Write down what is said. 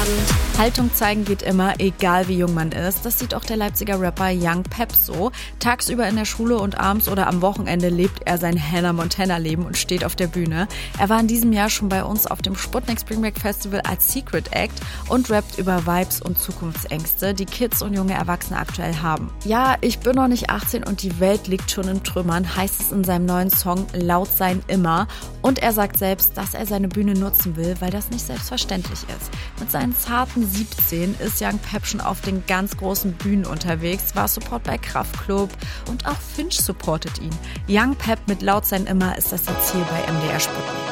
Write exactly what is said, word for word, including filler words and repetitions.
Haltung zeigen geht immer, egal wie jung man ist. Das sieht auch der Leipziger Rapper Young Pep so. Tagsüber in der Schule und abends oder am Wochenende lebt er sein Hannah Montana-Leben und steht auf der Bühne. Er war in diesem Jahr schon bei uns auf dem Sputnik Spring Break Festival als Secret Act und rappt über Vibes und Zukunftsängste, die Kids und junge Erwachsene aktuell haben. Ja, ich bin noch nicht achtzehn und die Welt liegt schon in Trümmern, heißt es in seinem neuen Song Laut sein immer. Und er sagt selbst, dass er seine Bühne nutzen will, weil das nicht selbstverständlich ist. Mit seinen zarten siebzehn ist Young Pep schon auf den ganz großen Bühnen unterwegs, war Support bei Kraftklub und auch Finch supportet ihn. Young Pep mit Laut sein immer ist das jetzt hier bei M D R Sputnik.